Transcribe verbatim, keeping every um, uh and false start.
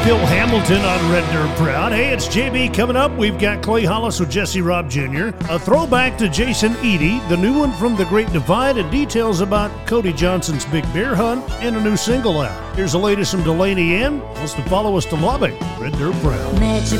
Phil Hamilton on Red Dirt Proud. Hey, it's J B coming up. We've got Clay Hollis with Jesse Robb Junior A throwback to Jason Eady, the new one from The Great Divide, and details about Cody Johnson's big bear hunt and a new single out. Here's the latest from Delaney Ann. Wants to follow us to Lubbock. Red Dirt Proud.